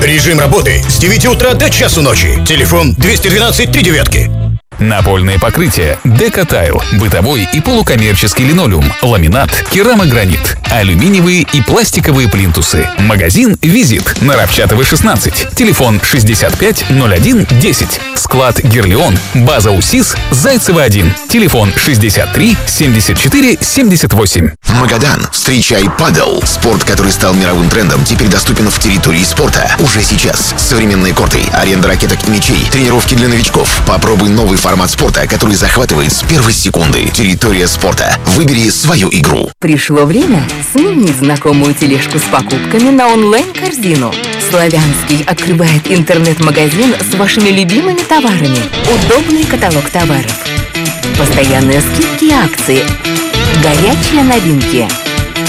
Режим работы с 9 утра до часу ночи. Телефон 212 39. Напольное покрытие Декатайл, бытовой и полукоммерческий линолеум, ламинат, керамогранит, алюминиевые и пластиковые плинтусы. Магазин «Визит» на Равчатова, 16. Телефон 65 01 10. Склад «Герлион», база УСИС, Зайцева, 1. Телефон 63 74 78. Магадан. Встречай падел. Спорт, который стал мировым трендом, теперь доступен в территории спорта. Уже сейчас. Современные корты, аренда ракеток и мячей, тренировки для новичков. Попробуй новый формат спорта, который захватывает с первой секунды. Территория спорта. Выбери свою игру. Пришло время сменить знакомую тележку с покупками на онлайн-корзину. Славянский открывает интернет-магазин с вашими любимыми товарами. Удобный каталог товаров. Постоянные скидки и акции. Горячие новинки.